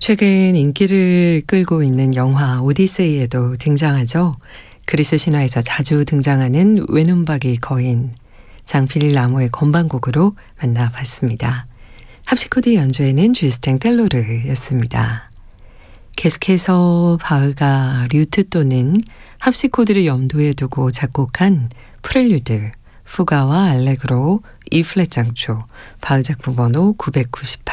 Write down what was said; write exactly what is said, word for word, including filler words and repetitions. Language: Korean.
최근 인기를 끌고 있는 영화 오디세이에도 등장하죠. 그리스 신화에서 자주 등장하는 외눈박이 거인 장필 라모의 건반곡으로 만나봤습니다. 합시코드 연주에는 주스탱 텔로르였습니다. 계속해서 바흐가 류트 또는 합시코드를 염두에 두고 작곡한 프렐류드, 푸가와 알레그로, E 플랫 장조, 바흐 작품 번호 구백구십팔